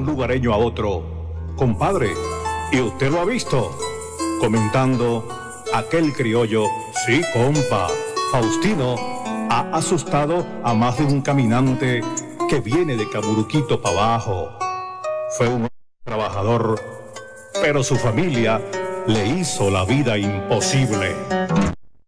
lugareño a otro: compadre, ¿y usted lo ha visto? Comentando, aquel criollo: sí, compa, Faustino ha asustado a más de un caminante que viene de Caburuquito para abajo. Fue un trabajador, pero su familia le hizo la vida imposible.